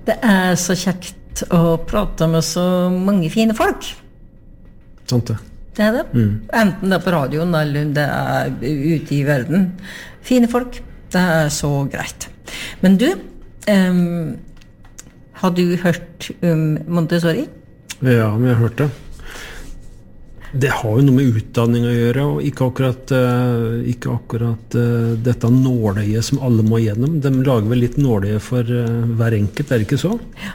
Det så kjekt å prate med så mange fine folk. Sant det. Det det. Enten det på radioen eller det ute i verden. Fine folk. Det så greit. Men du, har du hørt om Montessori? Ja, men jeg har hørt det. Det har jo noe med utdanning å gjøre, og ikke akkurat dette nåløyet som alle må gjennom. De lager vel litt nåløye for hver enkelt, det ikke så? Ja.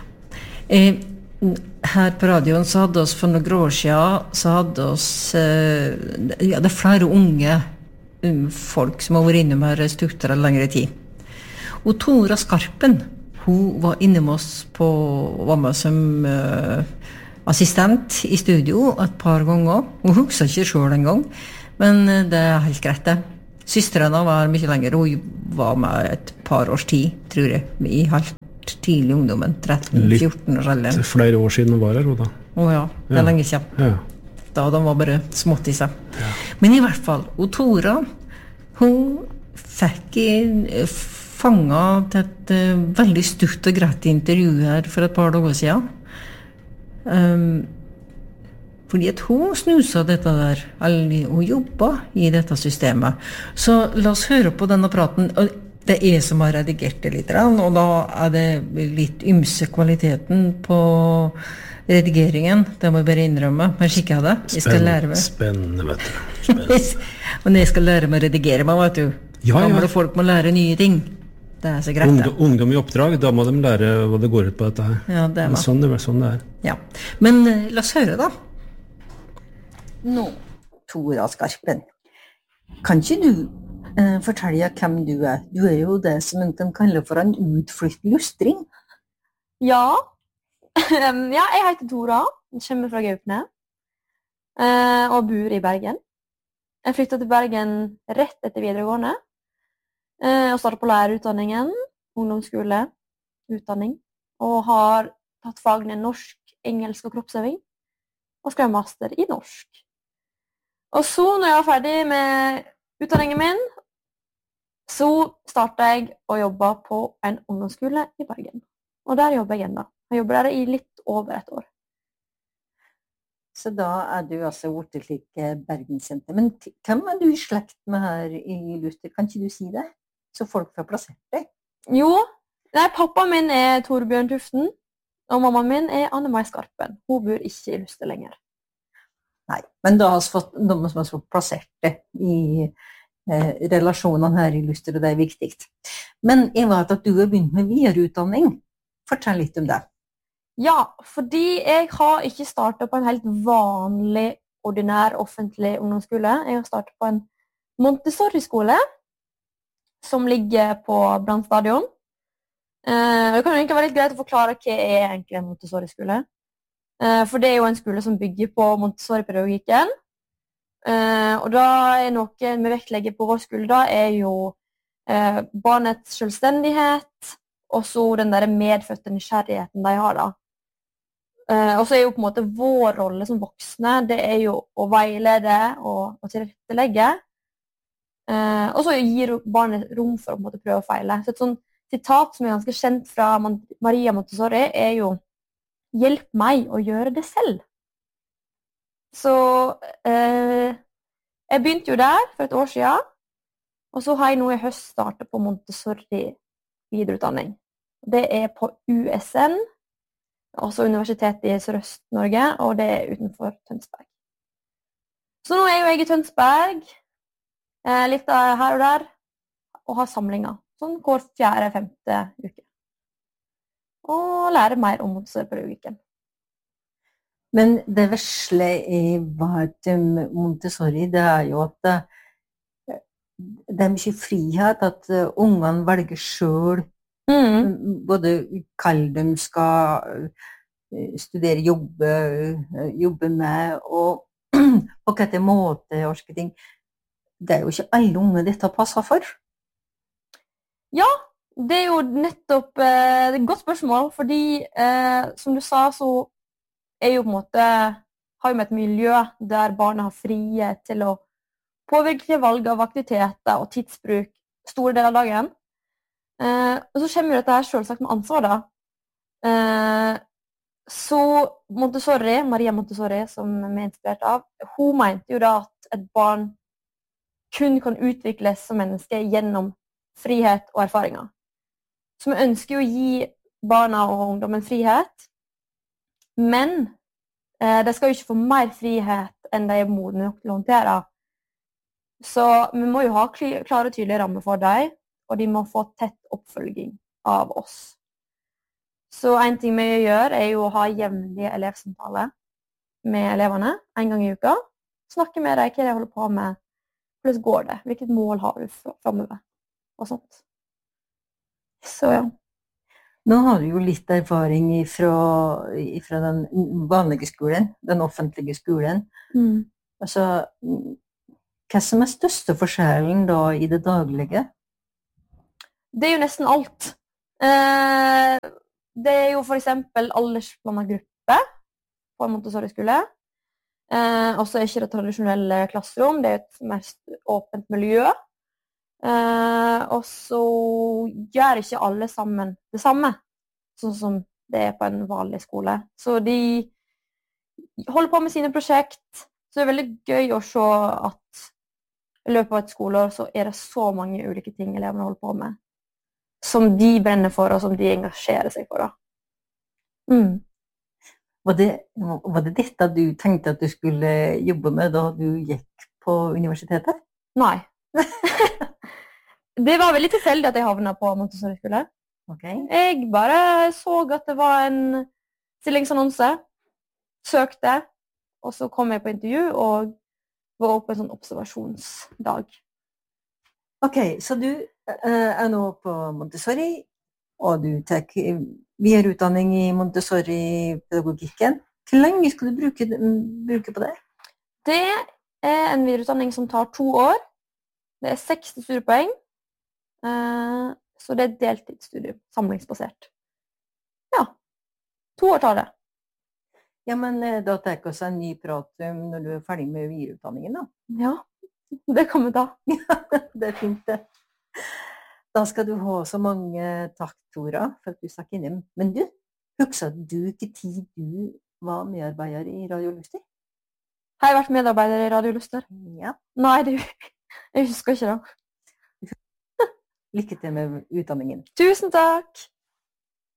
Her på radioen så hadde oss for noen år siden, så hadde oss, ja, det flere unge folk som har vært innom her stuttere lengre tid. Og Tora Skarpen, hun var inne med oss var med som assistent i studio et par ganger. Hun husker ikke selv en gang, men det helt greit det. Søstrene var mye lenger, hun var med et par års tid, tror jeg, i helt tidlig ungdommen, 13-14 år eller. Litt flere år siden hun var her, da. Ja, det lenge siden. Ja. Da de var bare smått i seg. Ja. Men i hvert fall, og Tora, hun fikk fanget et veldig stutt og greit intervju her for et par dager siden. Fordi at hun snusa dette der, eller hun jobbet i dette systemet. Så la oss høre på denne praten. Det som har redigert det litt, og da det litt ymse kvaliteten på redigeringen. Det må jeg bare innrømme. Men kikker jeg det. Jeg skal lære meg. Spennende, vet du. Spennende. Men jeg skal lære meg å redigere meg, vet du. Ja. Gamle folk må lære nye ting. Det så greit det. Ungdom i oppdrag, da må de lære hva det går ut på dette her. Ja, det sånn det er. Ja. Men la oss høre da. Nå, Tora Skarpen. Kan ikke du fortelle hvem du er? Du jo det som de kaller for en utflytt lustring. Ja. Ja, jeg heter Tora. Jeg kommer fra Gaupne. Og bor i Bergen. Jeg flyttet til Bergen rett etter videregående. Og startet på lærerutdanningen, ungdomsskole, utdanning, og har tatt fagene norsk, engelsk og kroppsøving, og skrev master i norsk. Og så, når jeg var ferdig med utdanningen min, så startet jeg å jobbe på en ungdomsskole i Bergen. Og der jobber jeg enda. Jeg jobber der i litt over et år. Så da du altså borte slik Bergenssenter. Men hvem du i slekt med her i Luster? Kan ikke du si det? Så folk får plassert deg? Jo, pappa min Torbjørn Tuften, og mammaen min Anne-Mai Skarpen. Hun bor ikke i Luster lenger. Nei, men da har de som har fått plassert deg i relasjonene her i Luster, og det viktig. Men jeg vet at du har begynt med videreutdanning. Fortell litt om det. Ja, fordi jeg har ikke startet på en helt vanlig, ordinær, offentlig ungdomsskole. Jeg har startet på en Montessori-skole, som ligger på Brandstadion. Det kan jo egentlig være litt greit å forklare hva egentlig en Montessori-skole. For det jo en skole som bygger på Montessori-pedagogikken. Og da noe vi vektlegger på vår skole da, jo barnets selvstendighet, og så den der medfødte nysgjerrigheten de har da. Og så jo på en måte vår rolle som voksne, det jo å veilede og tilrettelegge. Og så gir barnet rom for å på en måte prøve å feile. Så et sånt sitat som ganske kjent fra Maria Montessori jo «Hjelp meg å gjøre det selv». Så jeg begynte jo der for et år siden, og så har jeg nå i høst startet på Montessori videreutdanning. Det på USN, altså Universitetet i Sørøst-Norge, og det utenfor Tønsberg. Så nå jo jeg i Tønsberg, litt her og der, og har samlinger, sånn hver 4.-5. uke. Og lære mer om Montessori-pedagogikken. Men det vesle Montessori, det jo at det mye frihet, at ungene velger selv både hva de skal studere, jobbe med, og på hvilken måte og slike ting. Det jo ikke alle unge dette passer for. Ja, det jo nettopp et godt spørsmål, fordi som du sa, så jo på en måte, har vi et miljø der barna har frihet til å påvirke valg av aktiviteter og tidsbruk store deler av dagen. Og så kommer jo dette her selvsagt med ansvar da. Så Montessori, Maria Montessori, som vi er inspirert av, hun mente jo da at et barn kun kan utvikles som menneske gjennom frihet og erfaringer. Så vi ønsker jo å gi barna og ungdommen frihet, men de skal jo ikke få mer frihet enn de er modne nok til å håndtere. Så vi må jo ha klare og tydelige rammer for dem, og de må få tett oppfølging av oss. Så en ting vi gjør er jo å ha jevnlige elevsamtaler med elevene en gang i uka. Snakke med dem hva de holder på med, hvordan går det, hvilket mål har du fremover, og sånt. Så ja. Nå har du jo litt erfaring fra den vanlige skolen, den offentlige skolen. Altså, hva som er største forskjellen da i det daglige? Det er jo nesten alt. Det er jo for eksempel aldersblandet gruppe på en Montessori-skole. Og så er ikke det tradisjonelle klasserom, det er et mest åpent miljø. Og så gjør ikke alle sammen det samme, sånn som det er på en vanlig skole. Så de holder på med sine prosjekt, så det er veldig gøy å se at i løpet av et skoleår så er det så mange ulike ting elevene holder på med, som de brenner for, og som de engasjerer seg for. Var det dette du tenkte at du skulle jobbe med da du gikk på universitetet? Nei. Det var veldig tilfeldig at jeg havnet på Montessori-skole. Okay. Jeg bare så at det var en stillingsannonse, søkte, og så kom jeg på intervju og var oppe på en sånn observasjonsdag. Ok, så du er nå på Montessori, og du tar videreutdanning i Montessori-pedagogikken. Hvor lenge skal du bruke på det? Det er en videreutdanning som tar 2 år. Det er 60 studiepoeng. Så det er deltidsstudium, samlingsbasert. Ja, 2 år tar det. Ja, men da tar jeg også en ny prat når du er ferdig med videreutdanningen da. Ja, det kan vi ta. Det er fint det. Da skal du ha så mange takk, Tora, for at du stakk innom. Men du, husker du ikke tid du var medarbeider i Radio Luster? Har jeg vært medarbeider i Radio Luster? Ja. Nei, jeg husker ikke det. Lykke til med utdanningen. Tusen takk!